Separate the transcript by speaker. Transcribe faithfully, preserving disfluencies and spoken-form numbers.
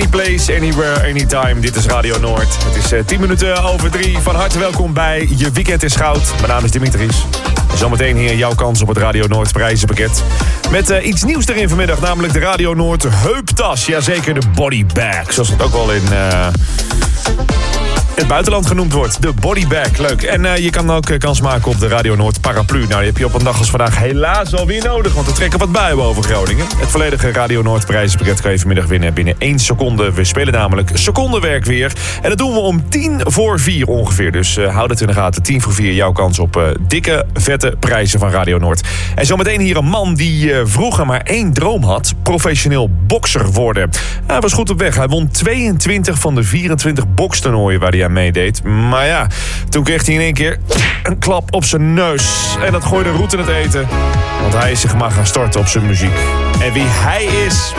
Speaker 1: Anyplace, Anywhere, Anytime. Dit is Radio Noord. Het is uh, tien minuten over drie. Van harte welkom bij Je Weekend is Goud. Mijn naam is Dimitris. Zometeen hier jouw kans op het Radio Noord prijzenpakket. Met uh, iets nieuws erin vanmiddag, namelijk de Radio Noord heuptas. Jazeker, de bodybag, zoals het ook wel in... Uh... het buitenland genoemd wordt. De bodybag, leuk. En uh, je kan ook uh, kans maken op de Radio Noord paraplu. Nou, die heb je op een dag als vandaag helaas alweer nodig, want er trekken wat buien boven Groningen. Het volledige Radio Noord prijzenpakket kan je vanmiddag winnen binnen één seconde. We spelen namelijk secondenwerk weer. En dat doen we om tien voor vier ongeveer. Dus uh, houd het in de gaten. Tien voor vier, jouw kans op uh, dikke, vette prijzen van Radio Noord. En zometeen hier een man die uh, vroeger maar één droom had. Professioneel bokser worden. Hij was goed op weg. Hij won tweeëntwintig van de vierentwintig bokstoernooien waar hij aan meedeed. Maar ja, toen kreeg hij in één keer een klap op zijn neus. En dat gooide roet in het eten. Want hij is zich maar gaan storten op zijn muziek. En wie hij is,